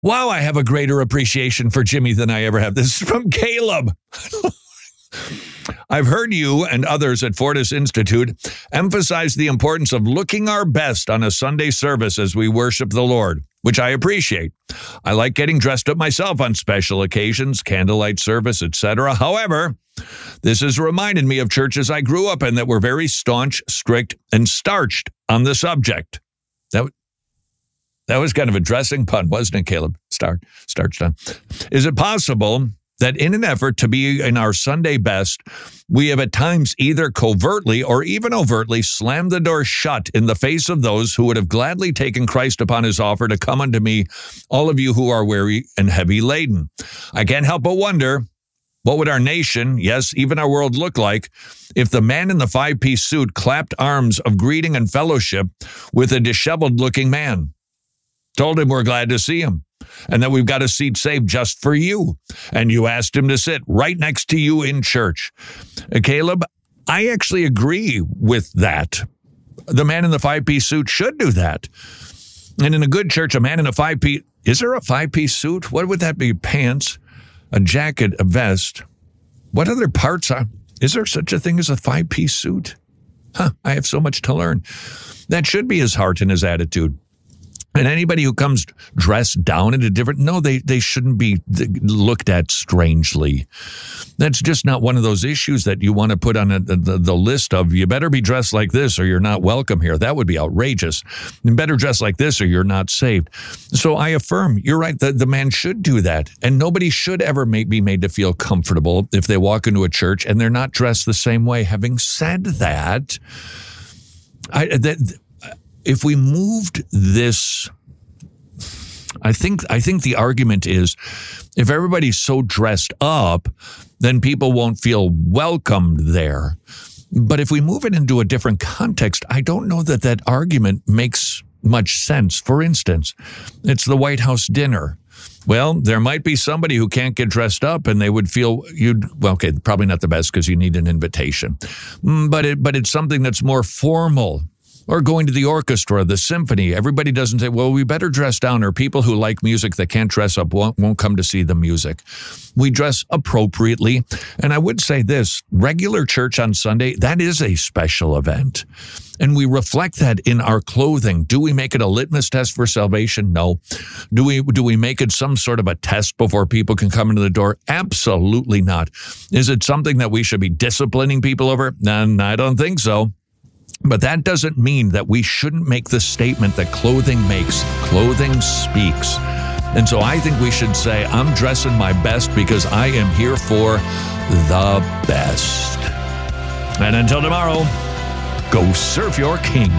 Wow, I have a greater appreciation for Jimmy than I ever have. This is from Caleb. I've heard you and others at Fortis Institute emphasize the importance of looking our best on a Sunday service as we worship the Lord, which I appreciate. I like getting dressed up myself on special occasions, candlelight service, etc. However, this has reminded me of churches I grew up in that were very staunch, strict, and starched on the subject. That was kind of a dressing pun, wasn't it, Caleb? Starched on. Is it possible that in an effort to be in our Sunday best, we have at times either covertly or even overtly slammed the door shut in the face of those who would have gladly taken Christ upon his offer to come unto me, all of you who are weary and heavy laden? I can't help but wonder, what would our nation, yes, even our world look like if the man in the 5-piece suit clapped arms of greeting and fellowship with a disheveled-looking man? Told him we're glad to see him and that we've got a seat saved just for you. And you asked him to sit right next to you in church. Caleb, I actually agree with that. The man in the 5-piece suit should do that. And in a good church, a man in a 5-piece, is there a 5-piece suit? What would that be? Pants, a jacket, a vest. What other parts are? Is there such a thing as a 5-piece suit? I have so much to learn. That should be his heart and his attitude. And anybody who comes dressed down into different, no, they shouldn't be looked at strangely. That's just not one of those issues that you want to put on the list of, you better be dressed like this or you're not welcome here. That would be outrageous. You better dress like this or you're not saved. So I affirm, you're right, the man should do that. And nobody should ever be made to feel comfortable if they walk into a church and they're not dressed the same way. Having said that, if we moved this, I think the argument is if everybody's so dressed up, then people won't feel welcomed there. But if we move it into a different context, I don't know that argument makes much sense. For instance, it's the White House dinner. Well, there might be somebody who can't get dressed up and they would feel okay, probably not the best because you need an invitation. But it's something that's more formal. Or going to the orchestra, the symphony. Everybody doesn't say, well, we better dress down, or people who like music that can't dress up won't come to see the music. We dress appropriately. And I would say this, regular church on Sunday, that is a special event. And we reflect that in our clothing. Do we make it a litmus test for salvation? No. Do we make it some sort of a test before people can come into the door? Absolutely not. Is it something that we should be disciplining people over? No, I don't think so. But that doesn't mean that we shouldn't make the statement that clothing makes, clothing speaks. And so I think we should say, I'm dressing my best because I am here for the best. And until tomorrow, go serve your king.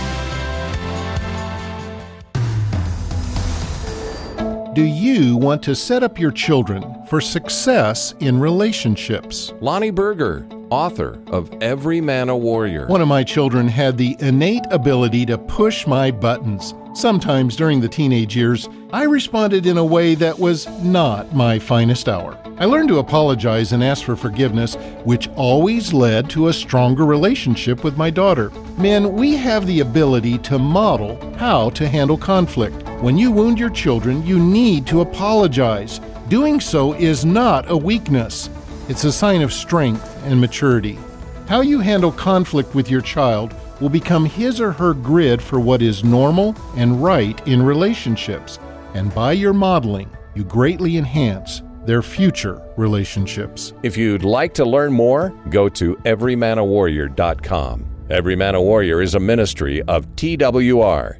Do you want to set up your children for success in relationships? Lonnie Berger, author of Every Man a Warrior. One of my children had the innate ability to push my buttons. Sometimes during the teenage years, I responded in a way that was not my finest hour. I learned to apologize and ask for forgiveness, which always led to a stronger relationship with my daughter. Men, we have the ability to model how to handle conflict. When you wound your children, you need to apologize. Doing so is not a weakness. It's a sign of strength and maturity. How you handle conflict with your child will become his or her grid for what is normal and right in relationships. And by your modeling, you greatly enhance their future relationships. If you'd like to learn more, go to everymanawarrior.com. Every Man a Warrior is a ministry of TWR.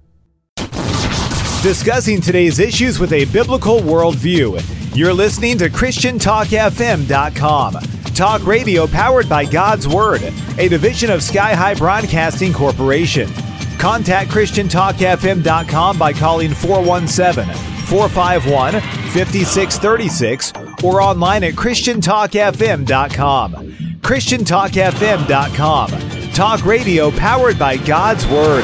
Discussing today's issues with a biblical worldview. You're listening to ChristianTalkFM.com. Talk radio powered by God's Word, a division of Sky High Broadcasting Corporation. Contact ChristianTalkFM.com by calling 417-451-5636 or online at ChristianTalkFM.com. ChristianTalkFM.com. Talk radio powered by God's Word.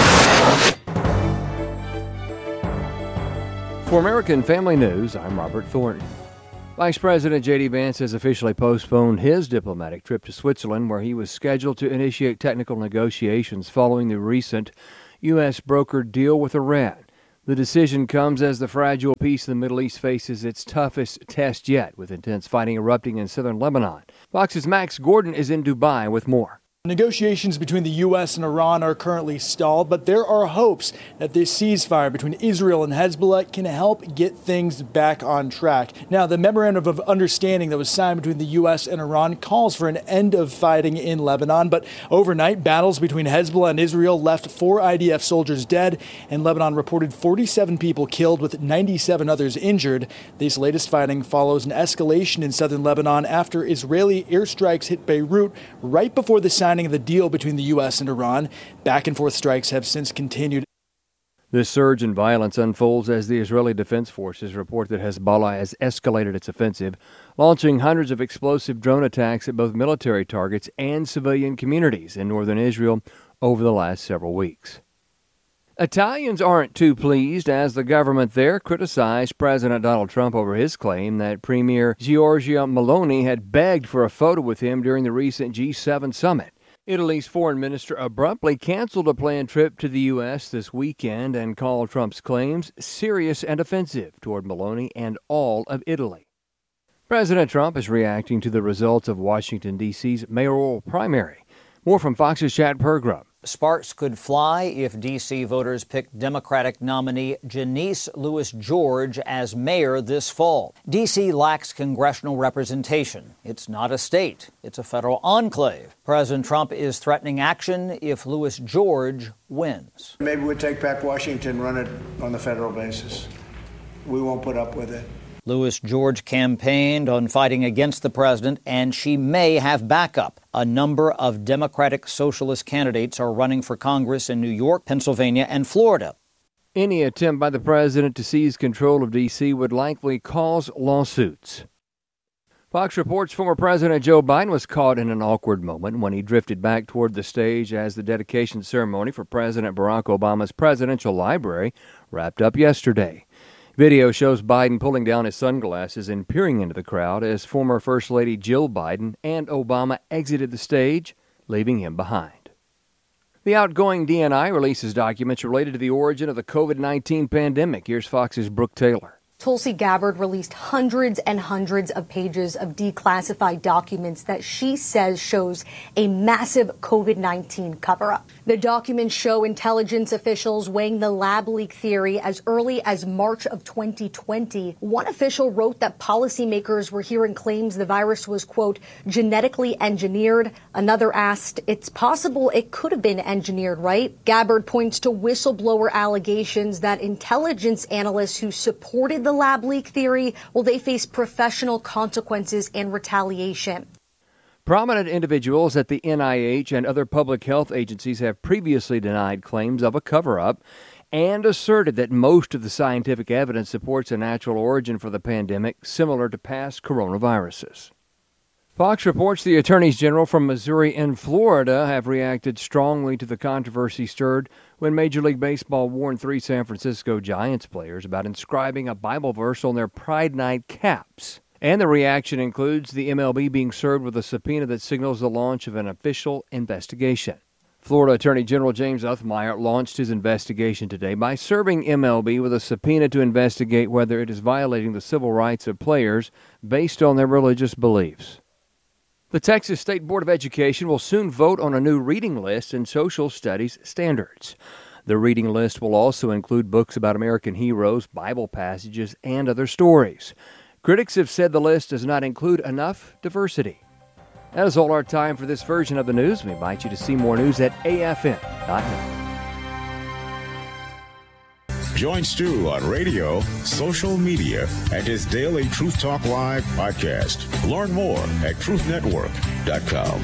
For American Family News, I'm Robert Thornton. Vice President J.D. Vance has officially postponed his diplomatic trip to Switzerland, where he was scheduled to initiate technical negotiations following the recent U.S. brokered deal with Iran. The decision comes as the fragile peace in the Middle East faces its toughest test yet, with intense fighting erupting in southern Lebanon. Fox's Max Gordon is in Dubai with more. Negotiations between the U.S. and Iran are currently stalled, but there are hopes that this ceasefire between Israel and Hezbollah can help get things back on track. Now, the memorandum of understanding that was signed between the U.S. and Iran calls for an end of fighting in Lebanon, but overnight, battles between Hezbollah and Israel left 4 IDF soldiers dead, and Lebanon reported 47 people killed with 97 others injured. This latest fighting follows an escalation in southern Lebanon after Israeli airstrikes hit Beirut right before the signing of the deal between the U.S. and Iran. Back and forth strikes have since continued. This surge in violence unfolds as the Israeli Defense Forces report that Hezbollah has escalated its offensive, launching hundreds of explosive drone attacks at both military targets and civilian communities in northern Israel over the last several weeks. Italians aren't too pleased as the government there criticized President Donald Trump over his claim that Premier Giorgia Meloni had begged for a photo with him during the recent G7 summit. Italy's foreign minister abruptly canceled a planned trip to the U.S. this weekend and called Trump's claims serious and offensive toward Meloni and all of Italy. President Trump is reacting to the results of Washington, D.C.'s mayoral primary. More from Fox's Chad Pergram. Sparks could fly if D.C. voters pick Democratic nominee Janice Lewis George as mayor this fall. D.C. lacks congressional representation. It's not a state. It's a federal enclave. President Trump is threatening action if Lewis George wins. Maybe we'll take back Washington, run it on the federal basis. We won't put up with it. Lewis George campaigned on fighting against the president, and she may have backup. A number of Democratic Socialist candidates are running for Congress in New York, Pennsylvania, and Florida. Any attempt by the president to seize control of D.C. would likely cause lawsuits. Fox reports former President Joe Biden was caught in an awkward moment when he drifted back toward the stage as the dedication ceremony for President Barack Obama's presidential library wrapped up yesterday. Video shows Biden pulling down his sunglasses and peering into the crowd as former First Lady Jill Biden and Obama exited the stage, leaving him behind. The outgoing DNI releases documents related to the origin of the COVID-19 pandemic. Here's Fox's Brooke Taylor. Tulsi Gabbard released hundreds and hundreds of pages of declassified documents that she says shows a massive COVID-19 cover-up. The documents show intelligence officials weighing the lab leak theory as early as March of 2020. One official wrote that policymakers were hearing claims the virus was, quote, genetically engineered. Another asked, it's possible it could have been engineered, right? Gabbard points to whistleblower allegations that intelligence analysts who supported the lab leak theory, well, they face professional consequences and retaliation. Prominent individuals at the NIH and other public health agencies have previously denied claims of a cover-up and asserted that most of the scientific evidence supports a natural origin for the pandemic, similar to past coronaviruses. Fox reports the attorneys general from Missouri and Florida have reacted strongly to the controversy stirred when Major League Baseball warned 3 San Francisco Giants players about inscribing a Bible verse on their Pride Night caps. And the reaction includes the MLB being served with a subpoena that signals the launch of an official investigation. Florida Attorney General James Uthmire launched his investigation today by serving MLB with a subpoena to investigate whether it is violating the civil rights of players based on their religious beliefs. The Texas State Board of Education will soon vote on a new reading list and social studies standards. The reading list will also include books about American heroes, Bible passages, and other stories. Critics have said the list does not include enough diversity. That is all our time for this version of the news. We invite you to see more news at afn.net. Join Stu on radio, social media, and his daily Truth Talk Live podcast. Learn more at truthnetwork.com.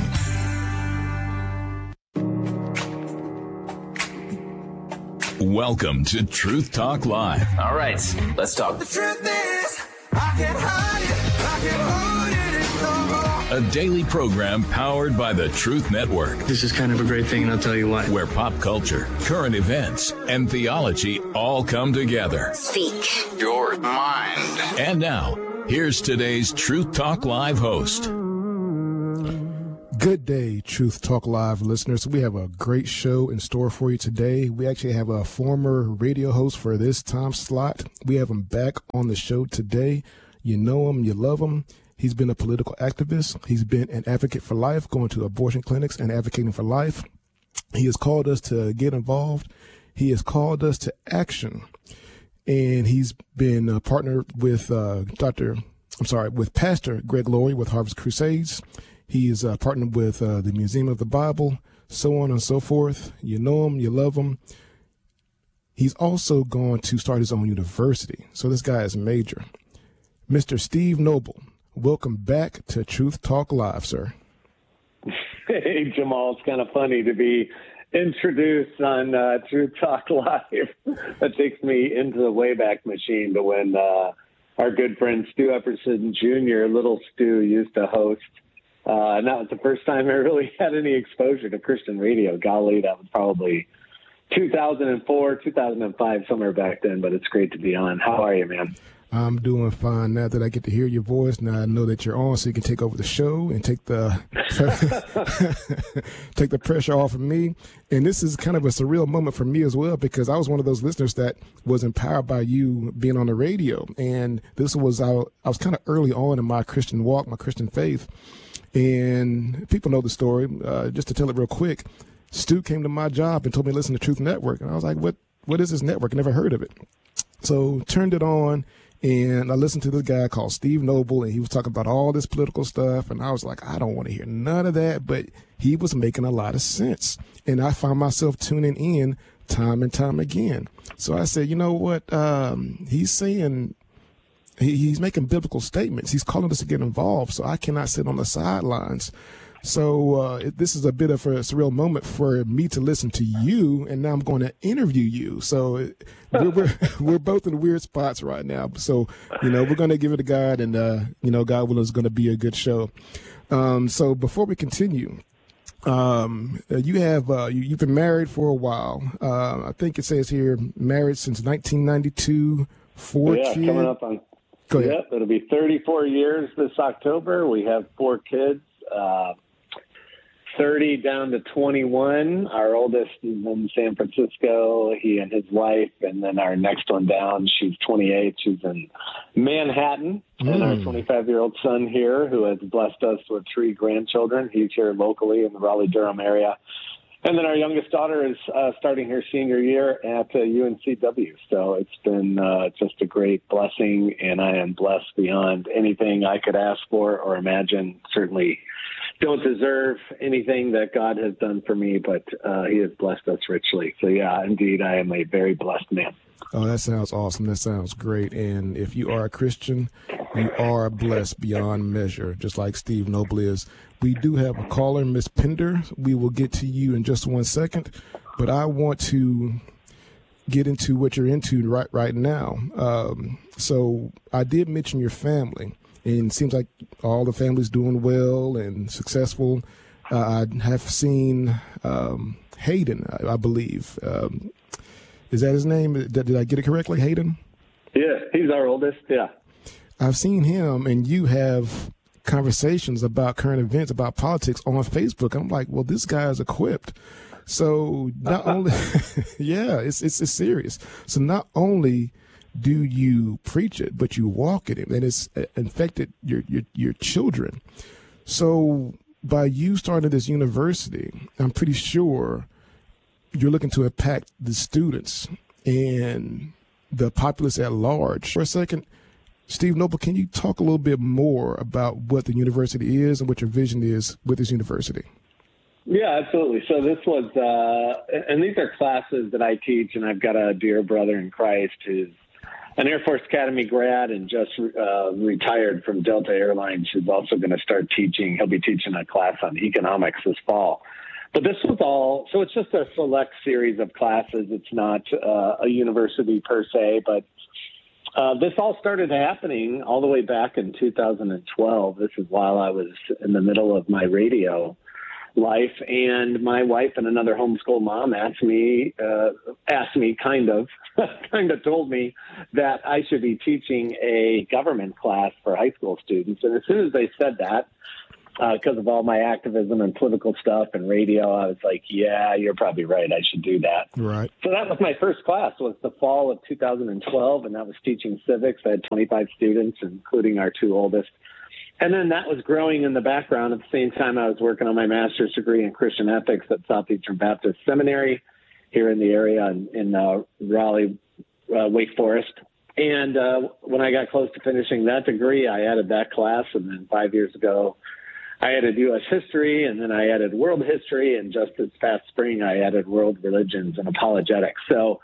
Welcome to Truth Talk Live. All right, let's talk. The truth is, I can't hide it, I can't hold it no more. A daily program powered by the Truth Network. This is kind of a great thing, and I'll tell you why. Where pop culture, current events, and theology all come together. Speak your mind. And now, here's today's Truth Talk Live host. Good day, Truth Talk Live listeners. We have a great show in store for you today. We actually have a former radio host for this time slot. We have him back on the show today. You know him, you love him. He's been a political activist. He's been an advocate for life, going to abortion clinics and advocating for life. He has called us to get involved. He has called us to action. And he's been partnered with with Pastor Greg Laurie with Harvest Crusades. He is partnered with the Museum of the Bible, so on and so forth. You know him, you love him. He's also going to start his own university. So this guy is major. Mr. Steve Noble, welcome back to Truth Talk Live, sir. Hey, Jamal, it's kind of funny to be introduced on Truth Talk Live. That takes me into the Wayback Machine to when our good friend Stu Epperson Jr., Little Stu, used to host. And that was the first time I really had any exposure to Christian radio. Golly, that was probably 2004, 2005, somewhere back then, but it's great to be on. How are you, man? I'm doing fine now that I get to hear your voice. Now I know that you're on, so you can take over the show and take the take the pressure off of me. And this is kind of a surreal moment for me as well, because I was one of those listeners that was empowered by you being on the radio. And this was I was kind of early on in my Christian walk, my Christian faith. And people know the story. Just to tell it real quick, Stu came to my job and told me to listen to Truth Network. And I was like, what is this network? I never heard of it. So turned it on, and I listened to this guy called Steve Noble, and he was talking about all this political stuff. And I was like, I don't want to hear none of that. But he was making a lot of sense. And I found myself tuning in time and time again. So I said, you know what? He's saying... He's making biblical statements. He's calling us to get involved, so I cannot sit on the sidelines. So this is a bit of a surreal moment for me to listen to you, and now I'm going to interview you. So we're both in weird spots right now. So, we're going to give it a God, and, God willing, is going to be a good show. So before we continue, you've been married for a while. I think it says here, married since 1992, four kids. Coming up on... Yep, it'll be 34 years this October. We have 4 kids, 30 down to 21. Our oldest is in San Francisco, he and his wife, and then our next one down, she's 28. She's in Manhattan, and our 25-year-old son here, who has blessed us with 3 grandchildren. He's here locally in the Raleigh-Durham area. And then our youngest daughter is starting her senior year at UNCW. So it's been just a great blessing, and I am blessed beyond anything I could ask for or imagine. Certainly don't deserve anything that God has done for me, but he has blessed us richly. So, yeah, indeed, I am a very blessed man. Oh, that sounds awesome. That sounds great. And if you are a Christian, you are blessed beyond measure, just like Steve Noble is. We do have a caller, Miss Pender. We will get to you in just 1 second, but I want to get into what you're into right now. So I did mention your family, and it seems like all the family's doing well and successful. I have seen Hayden, I believe. Is that his name? Did I get it correctly, Hayden? Yeah, he's our oldest, yeah. I've seen him, and you have conversations about current events, about politics on Facebook. I'm like, well, this guy is equipped. So not only, yeah, it's serious. So not only do you preach it, but you walk it, and it's infected your children. So by you starting this university, I'm pretty sure you're looking to impact the students and the populace at large. For a second, Steve Noble, can you talk a little bit more about what the university is and what your vision is with this university? Yeah, absolutely. So this was, and these are classes that I teach, and I've got a dear brother in Christ who's an Air Force Academy grad and just retired from Delta Airlines, who's also going to start teaching. He'll be teaching a class on economics this fall. But this was all, so it's just a select series of classes. It's not a university per se, but this all started happening all the way back in 2012. This is while I was in the middle of my radio life, and my wife and another homeschool mom asked me told me that I should be teaching a government class for high school students. And as soon as they said that, because of all my activism and political stuff and radio. I was like, yeah, you're probably right. I should do that. Right. So that was my first class, was the fall of 2012, and that was teaching civics. I had 25 students, including our two oldest. And then that was growing in the background. At the same time, I was working on my master's degree in Christian ethics at Southeastern Baptist Seminary here in the area in Raleigh, Wake Forest. And when I got close to finishing that degree, I added that class. And then 5 years ago, I added U.S. history, and then I added world history. And just this past spring, I added world religions and apologetics. So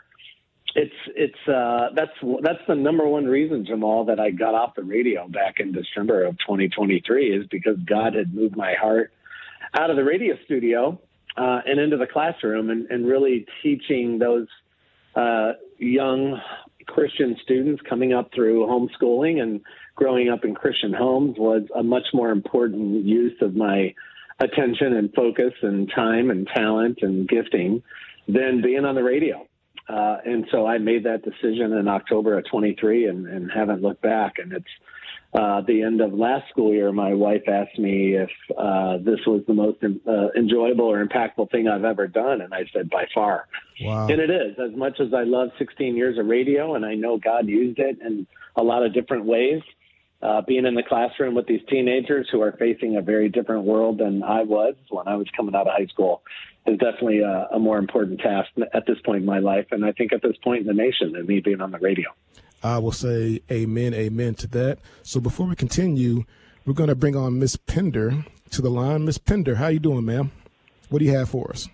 that's the number one reason, Jamal, that I got off the radio back in December of 2023, is because God had moved my heart out of the radio studio and into the classroom, and really teaching those young Christian students coming up through homeschooling and growing up in Christian homes was a much more important use of my attention and focus and time and talent and gifting than being on the radio. And so I made that decision in October of 23 and haven't looked back. And it's the end of last school year, my wife asked me if this was the most enjoyable or impactful thing I've ever done. And I said, by far. Wow. And it is. As much as I love 16 years of radio, and I know God used it in a lot of different ways, being in the classroom with these teenagers who are facing a very different world than I was when I was coming out of high school is definitely a more important task at this point in my life, and I think at this point in the nation, than me being on the radio. I will say amen to that. So before we continue, we're going to bring on Miss Pender to the line. Miss Pender, how you doing, ma'am? What do you have for us?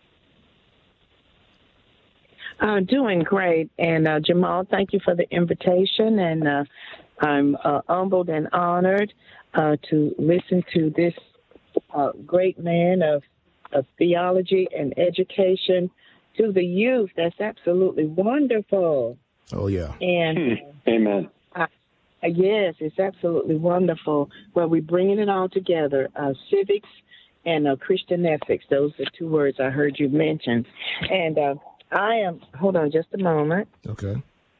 Doing great. And Jamal, thank you for the invitation. And I'm humbled and honored to listen to this great man of theology and education to the youth. That's absolutely wonderful. Oh, yeah. And amen. Yes, it's absolutely wonderful. Well, we're bringing it all together, civics and Christian ethics. Those are two words I heard you mention. And I am, hold on just a moment. Okay.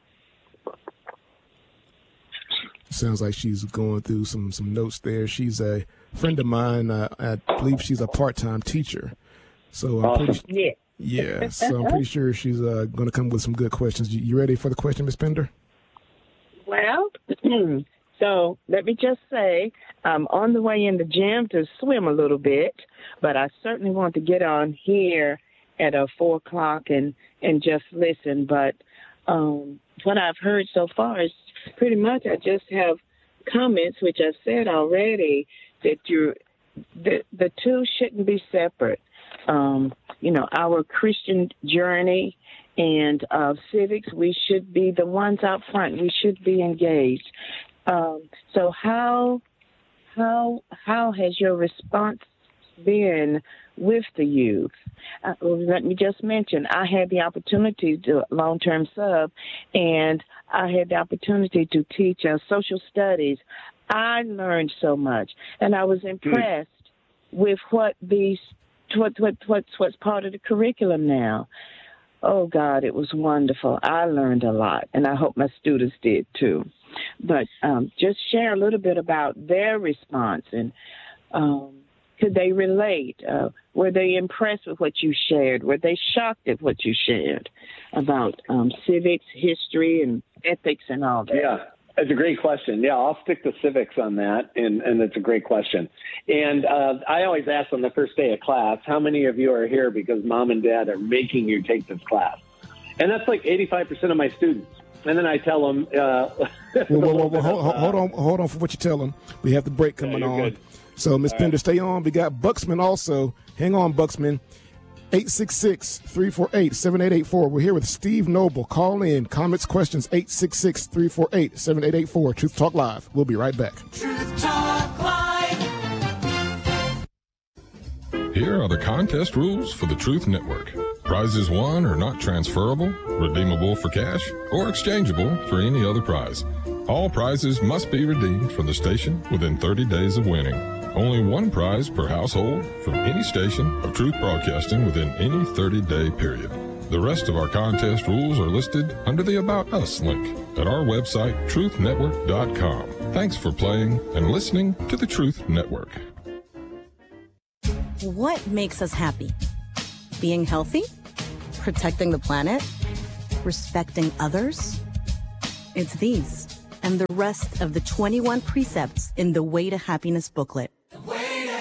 Sounds like she's going through some notes there. She's a friend of mine. I believe she's a part-time teacher. So I'm pretty sure she's going to come with some good questions. You ready for the question, Ms. Pender? Well, so let me just say I'm on the way in the gym to swim a little bit, but I certainly want to get on here at 4 o'clock and just listen. But what I've heard so far is pretty much I just have comments, which I've said already, that the two shouldn't be separate. Our Christian journey and civics, we should be the ones out front. We should be engaged. So how has your response been with the youth? Let me just mention, I had the opportunity to long-term sub, and I had the opportunity to teach social studies. I learned so much, and I was impressed with what's part of the curriculum now. Oh, God, it was wonderful. I learned a lot, and I hope my students did too. But just share a little bit about their response, and could they relate? Were they impressed with what you shared? Were they shocked at what you shared about civics, history, and ethics and all that? Yeah, it's a great question. Yeah, I'll stick to civics on that, and it's a great question. And I always ask on the first day of class, how many of you are here because mom and dad are making you take this class? And that's like 85% of my students. And then I tell them... hold on for what you tell them. We have the break coming on. Good. So, Ms. Pender, stay on. We got Buxman also. Hang on, Buxman. 866-348-7884. We're here with Steve Noble. Call in. Comments, questions, 866-348-7884. Truth Talk Live. We'll be right back. Truth Talk Live. Here are the contest rules for the Truth Network. Prizes won are not transferable, redeemable for cash, or exchangeable for any other prize. All prizes must be redeemed from the station within 30 days of winning. Only one prize per household from any station of Truth Broadcasting within any 30-day period. The rest of our contest rules are listed under the About Us link at our website, truthnetwork.com. Thanks for playing and listening to the Truth Network. What makes us happy? Being healthy? Protecting the planet? Respecting others? It's these and the rest of the 21 precepts in the Way to Happiness booklet.